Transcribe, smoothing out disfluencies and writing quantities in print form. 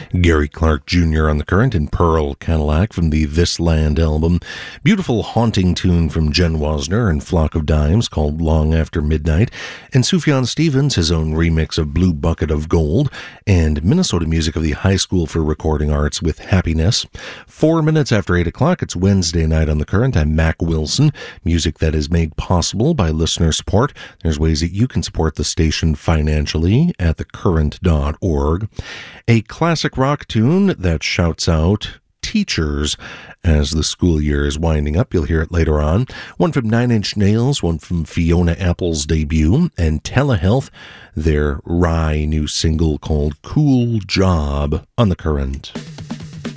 Gary Clark Jr. on the Current and Pearl Cadillac from the This Land album. Beautiful haunting tune from Jen Wasner and Flock of Dimes called Long After Midnight. And Sufjan Stevens, his own remix of Blue Bucket of Gold. And Minnesota music of the High School for Recording Arts with Happiness. 4 minutes after 8 o'clock, it's Wednesday night on the Current. I'm Mac Wilson. Music that is made possible by listener support. There's ways that you can support the station financially at thecurrent.org. A classic rock tune that shouts out teachers as the school year is winding up. You'll hear it later on. One from Nine Inch Nails, one from Fiona Apple's debut, and Telehealth, their Rye new single called Cool Job on the Current.